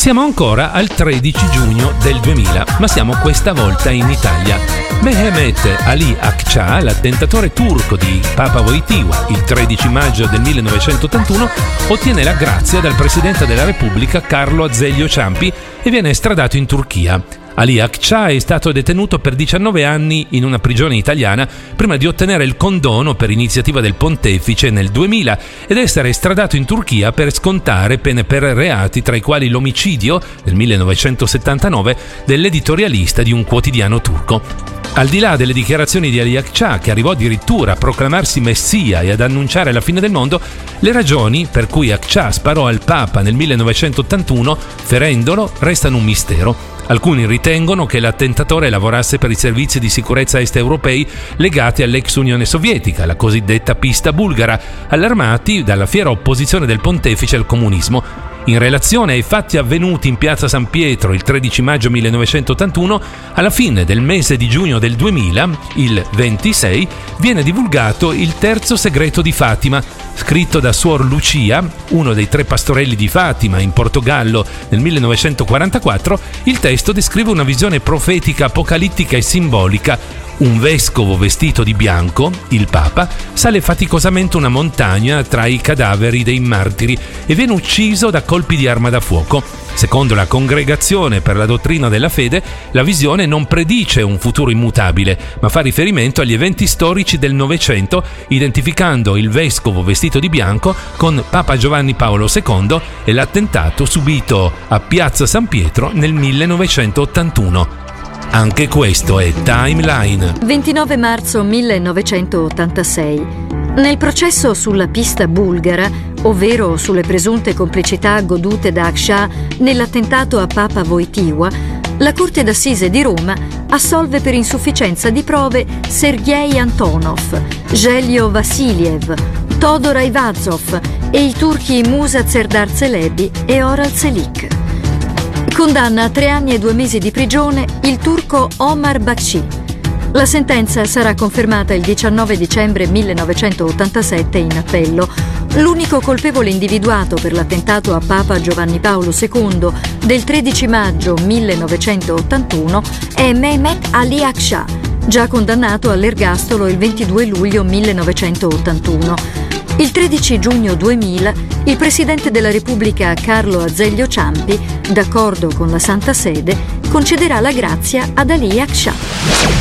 Siamo ancora al 13 giugno del 2000, ma siamo questa volta in Italia. Mehmet Ali Akça, l'attentatore turco di Papa Wojtyła, il 13 maggio del 1981, ottiene la grazia dal Presidente della Repubblica Carlo Azeglio Ciampi e viene estradato in Turchia. Ali Akça è stato detenuto per 19 anni in una prigione italiana prima di ottenere il condono per iniziativa del pontefice nel 2000 ed essere estradato in Turchia per scontare pene per reati tra i quali l'omicidio, nel 1979, dell'editorialista di un quotidiano turco. Al di là delle dichiarazioni di Ali Akça, che arrivò addirittura a proclamarsi messia e ad annunciare la fine del mondo, le ragioni per cui Akça sparò al Papa nel 1981, ferendolo, restano un mistero. Alcuni ritengono che l'attentatore lavorasse per i servizi di sicurezza est europei legati all'ex Unione Sovietica, la cosiddetta pista bulgara, allarmati dalla fiera opposizione del pontefice al comunismo. In relazione ai fatti avvenuti in piazza San Pietro il 13 maggio 1981, alla fine del mese di giugno del 2000, il 26, viene divulgato il terzo segreto di Fatima, scritto da Suor Lucia, uno dei 3 pastorelli di Fatima in Portogallo nel 1944. Il testo descrive una visione profetica, apocalittica e simbolica. Un vescovo vestito di bianco, il Papa, sale faticosamente una montagna tra i cadaveri dei martiri e viene ucciso da colpi di arma da fuoco. Secondo la Congregazione per la dottrina della fede, la visione non predice un futuro immutabile, ma fa riferimento agli eventi storici del Novecento, identificando il vescovo vestito di bianco con Papa Giovanni Paolo II e l'attentato subito a piazza San Pietro nel 1981. Anche questo è Timeline. 29 marzo 1986. Nel processo sulla pista bulgara, ovvero sulle presunte complicità godute da Akça nell'attentato a Papa Wojtyła, la Corte d'Assise di Roma assolve per insufficienza di prove Sergej Antonov, Gelio Vassiliev, Todor Ayvazov e i turchi Musa Serdar Celebi e Oral Çelik. Condanna a 3 anni e 2 mesi di prigione il turco Omar Bakshi. La sentenza sarà confermata il 19 dicembre 1987 in appello. L'unico colpevole individuato per l'attentato a Papa Giovanni Paolo II del 13 maggio 1981 è Mehmet Ali Akça, già condannato all'ergastolo il 22 luglio 1981. Il 13 giugno 2000 il Presidente della Repubblica Carlo Azeglio Ciampi, d'accordo con la Santa Sede, concederà la grazia ad Ali Akça.